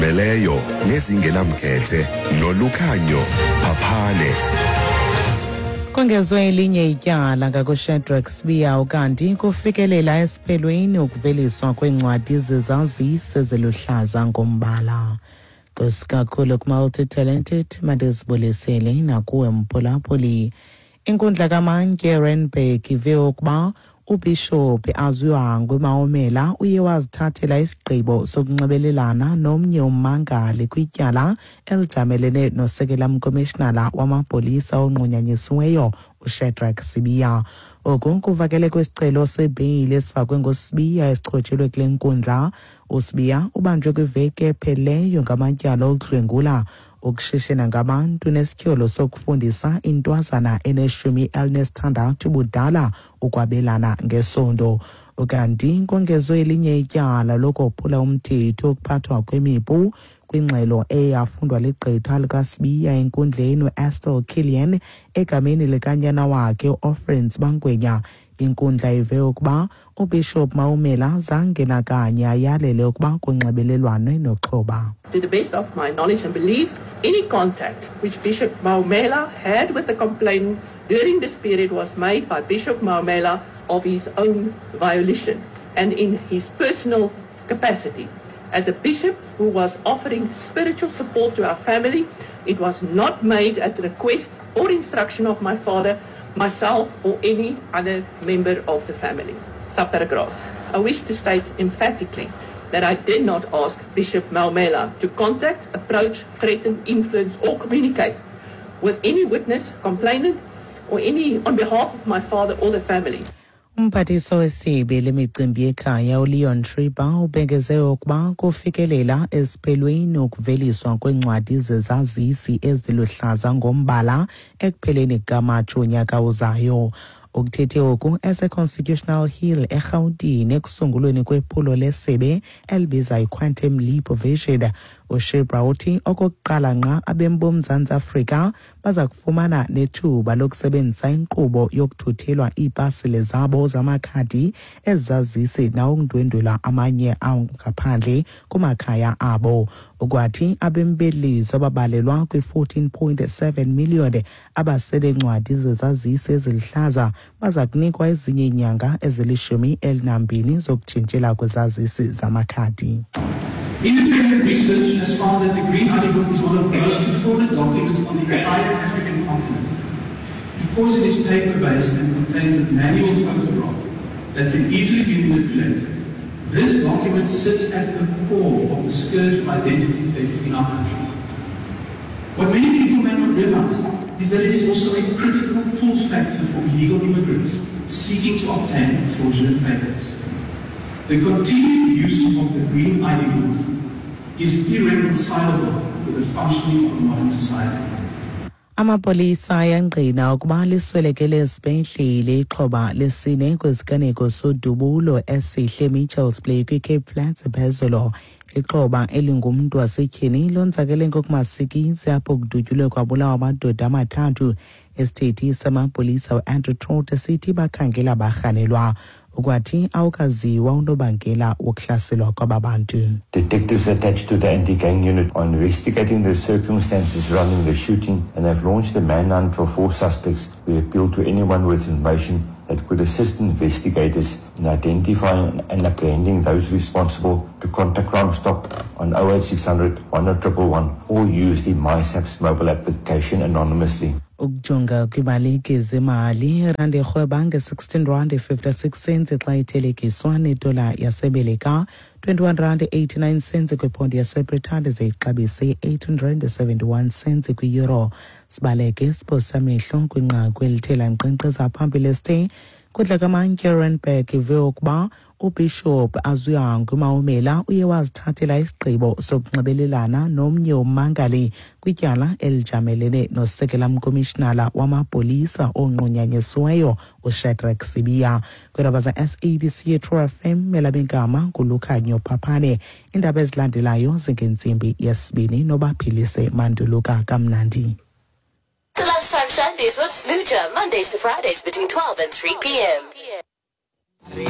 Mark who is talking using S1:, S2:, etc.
S1: Beleyo nezingenamkhethe nolukhanyo phaphane.
S2: Kongezwe elinye ityala ngakuShadrack Sibiya kanti kufikelela esiphelweni ukuveliswa kwencwadi zezazisi eziluhlaza ngombala. Kusikakhulu ku-multi-talented Madizibulisele nakuwe Mphulaphuli. Inkundla kaMantye Randburg ive ukuba uBishop Aziwangwe Maumela uye wazithathela isigqibo sokunxibelelana nomnye ummangali kwityala elijamelene nosekela mkomishinala wamapolisa onqunyanyisiweyo uShadrack Sibiya. Oku kuvakele kwisicelo sebeyili esifakwe nguSibiya esichotshelwe kule nkundla. uSibiya ubanjwe kwiveki epheleyo ngamatyala okudlwengula, ukushishina ngabantu nesityholo sokufundisa intwazana ene-16 budala ukwabelana ngesondo. Ukanti kongezwe elinye ityala lokophula umthetho wokuphathwa kwemipu kwingxelo eyafundwa ligqitha likaSibiya enkundleni uEstel Killian egameni likanyana wakhe uOffrence Bangwenya. Inkundla ive ukuba uBishop Maumela zange nakanye ayalele ukuba kunxibelelwane noxhoba.
S3: To the best of my knowledge and belief, any contact which Bishop Maumela had with the complainant during this period was made by Bishop Maumela of his own volition and in his personal capacity. As a bishop who was offering spiritual support to our family, it was not made at the request or instruction of my father, myself, or any other member of the family. Subparagraph. I wish to state emphatically that I did not ask Bishop Maumela to contact, approach, threaten, influence, or communicate with any witness, complainant, or any on behalf of my father or the family.
S2: Umphathiso wesebe lemicimbi ekhaya uLeon Schreiber ubhengeze ukuba kufikelela esiphelweni ukuveliswa kwencwadi zezazisi eziluhlaza ngombala ekupheleni kukaMatshi unyaka uzayo. Ukuthethe oku ese-Constitutional Hill eGauteng ekusungulweni kwephulo lesebe elibiza iQuantum Leap Vision. uShebra uthi okokuqala nqa abemi boMzantsi Afrika baza kufumana nethuba lokusebenzisa inkqubo yokuthuthelwa iipasile zabo zamakhadi ezazisi nawukundwendwela amanye ngaphandle kumakhaya abo. Ukwathi abemi belizwe ababalelwa kwi-14.7 million abasele ncwadi zezazisi eziluhlaza baza kunikwa ezinye inyanga ezili-12 zokutshintshela kwezazisi zamakhadi.
S4: Independent research has found that the Green ID Book is one of the most important documents on the entire African continent. Because it is paper-based and contains a manual photograph that can easily be manipulated, this document sits at the core of the scourge of identity theft in our country. What many people may not realize is that it is also a critical pull factor for illegal immigrants seeking to obtain fraudulent papers. The continued use of the Green ID Book is irreconcilable with the functioning of a modern society.
S2: Amapolisa ayangqina ukuba liswelekele esibhedlele ixhoba lesine kwiziganeko sodubulo esihle Mitchells Plain kwiCape Flats ephezolo. Ixhoba elingumntu wasetyhini lonzakele ngokumasikizi apho kudutyulwe kwabulawa amadoda amathathu. Isithethi samapolisa uAndrew Trott esithi bakhangela barhanelwa. Ukwathi awukaziwa unobangela wokuhlaselwa kwababantu.
S5: Detectives attached to the anti-gang unit are investigating the circumstances surrounding the shooting and have launched a manhunt for 4 suspects. We appeal to anyone with information that could assist investigators in identifying and apprehending those responsible to contact Crime Stop on 08600 10111 or use the MySAPS mobile application anonymously.
S2: Ukujonga kwibaleki zemali rand erhweba nge-R16.56 xa ithelekiswa nedola yasebeleka, R21.89 kwiphondi yaseBritane zixabise R871 kwi-euro. Sibaleke siposa amehlo kwinqaku elithe lankqenkqeza phambili este kudla kaMantye Randburg ive ukuba uBishop Aziwangwe Maumela uye wazithathela isigqibo sokunxibelelana nomnye ummangali kwityala elijamelene nosekela mkomishinala wamapolisa onqunyanyisiweyo uShadrack Sibiya. Kwiindaba za-SABC True FM, Melabenkama nguLukhanyo Phaphane. Iindaba ezilandelayo zingentsimbi yesibini nobaphilise Manduluka Kamnandi.
S6: The Lunchtime Shandies with Lucha, Mondays to Fridays between 12 and 3 p.m.